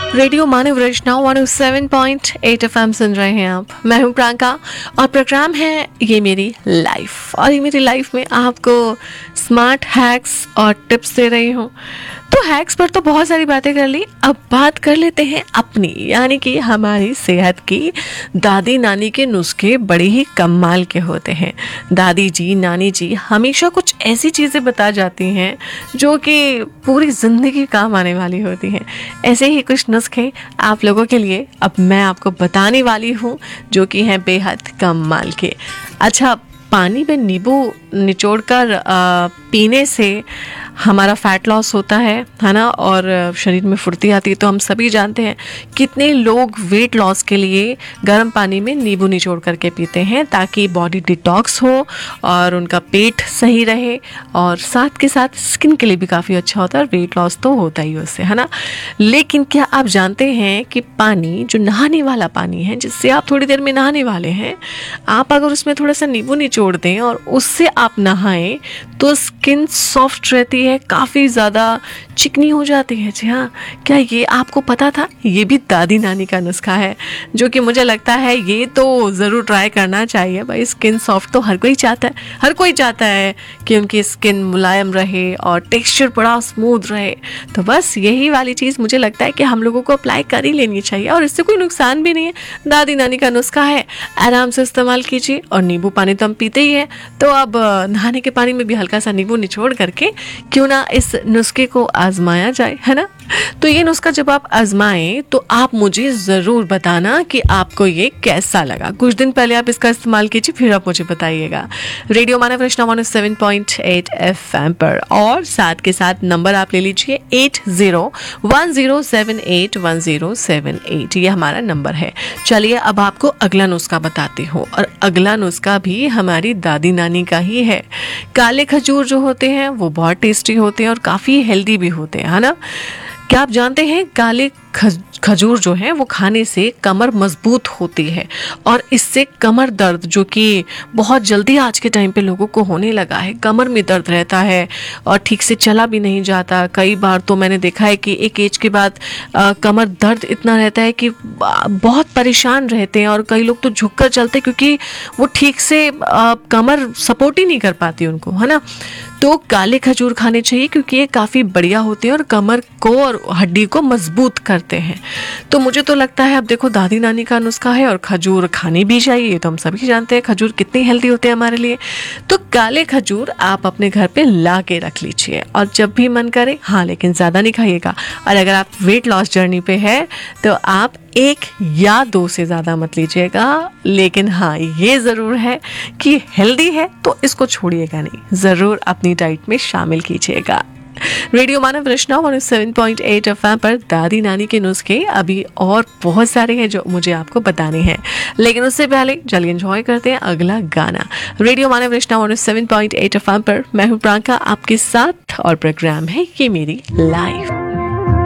Radio मानव वैष्णव 107.8 FM सुन रहे हैं आप। मैं हूं प्रियंका और प्रोग्राम है ये मेरी लाइफ। और ये मेरी लाइफ में आपको स्मार्ट हैक्स और टिप्स दे रही हूं। तो हैक्स पर तो बहुत सारी बातें कर ली, अब बात कर लेते हैं अपनी, यानी कि हमारी सेहत की। दादी नानी के नुस्खे बड़े ही कमाल के होते हैं। दादी जी, नानी जी हमेशा कुछ ऐसी चीज़ें बता जाती हैं जो कि पूरी ज़िंदगी काम आने वाली होती हैं। ऐसे ही कुछ नुस्खे आप लोगों के लिए अब मैं आपको बताने वाली हूँ, जो कि हैं बेहद कमाल के। अच्छा, पानी में नींबू निचोड़कर पीने से हमारा फैट लॉस होता है ना, और शरीर में फुर्ती आती है। तो हम सभी जानते हैं कितने लोग वेट लॉस के लिए गर्म पानी में नींबू निचोड़ करके पीते हैं, ताकि बॉडी डिटॉक्स हो और उनका पेट सही रहे, और साथ के साथ स्किन के लिए भी काफ़ी अच्छा होता है। और वेट लॉस तो होता ही उससे, है ना। लेकिन क्या आप जानते हैं कि पानी, जो नहाने वाला पानी है, जिससे आप थोड़ी देर में नहाने वाले हैं, आप अगर उसमें थोड़ा सा नींबू निचोड़ दें और उससे आप नहाएं तो स्किन सॉफ्ट रहती है, काफ़ी ज़्यादा चिकनी हो जाती है। जी हाँ, क्या ये आपको पता था? ये भी दादी नानी का नुस्खा है, जो कि मुझे लगता है ये तो ज़रूर ट्राई करना चाहिए। भाई, स्किन सॉफ्ट तो हर कोई चाहता है, हर कोई चाहता है कि उनकी स्किन मुलायम रहे और टेक्सचर बड़ा स्मूथ रहे। तो बस यही वाली चीज़ मुझे लगता है कि हम लोगों को अप्लाई कर ही लेनी चाहिए, और इससे कोई नुकसान भी नहीं है। दादी नानी का नुस्खा है, आराम से इस्तेमाल कीजिए। और नींबू पानी तो हम पीते ही हैं, तो अब नहाने के पानी में भी हल्का सा नींबू निचोड़ करके क्यों ना इस नुस्खे को आजमाया जाए, है ना। तो ये नुस्खा जब आप आजमाएं तो आप मुझे ज़रूर बताना कि आपको ये कैसा लगा। कुछ दिन पहले आप इसका इस्तेमाल कीजिए, फिर आप मुझे बताइएगा। रेडियो मानव वैष्णव 107.8 FM पर, और साथ के साथ नंबर आप ले लीजिए 8010781078। ये हमारा नंबर है। चलिए अब आपको अगला नुस्खा बताती हूँ, और अगला नुस्खा भी हमारी दादी नानी का ही है। काले खजूर जो होते हैं वो बहुत टेस्टी होते हैं और काफ़ी हेल्दी भी होते हैं, है ना। क्या आप जानते हैं काले खजूर जो है वो खाने से कमर मजबूत होती है, और इससे कमर दर्द, जो कि बहुत जल्दी आज के टाइम पे लोगों को होने लगा है, कमर में दर्द रहता है और ठीक से चला भी नहीं जाता। कई बार तो मैंने देखा है कि एक एज के बाद कमर दर्द इतना रहता है कि बहुत परेशान रहते हैं, और कई लोग तो झुककर चलते, क्योंकि वो ठीक से कमर सपोर्ट ही नहीं कर पाती उनको, है ना। तो काले खजूर खाने चाहिए, क्योंकि ये काफ़ी बढ़िया होते हैं और कमर को और हड्डी को मजबूत करते हैं। तो मुझे तो लगता है, अब देखो दादी नानी का नुस्खा है और खजूर खानी भी चाहिए। तो हम सभी जानते हैं खजूर कितने हेल्दी होते हैं हमारे लिए। तो काले खजूर आप अपने घर पे ला के रख लीजिए, और जब भी मन करे, हाँ लेकिन ज़्यादा नहीं खाइएगा। और अगर आप वेट लॉस जर्नी पे है तो आप 1 या 2 से ज़्यादा मत लीजिएगा। लेकिन हाँ, ये ज़रूर है कि हेल्दी है तो इसको छोड़िएगा नहीं, ज़रूर अपनी डाइट में शामिल कीजिएगा। रेडियो मानव वैष्णव 107.8 FM पर दादी नानी के नुस्खे अभी और बहुत सारे हैं जो मुझे आपको बताने हैं, लेकिन उससे पहले चलिए एंजॉय करते हैं अगला गाना। रेडियो मानव वैष्णव 107.8 FM पर मैं हूँ प्रियंका आपके साथ, और प्रोग्राम है ये मेरी लाइफ।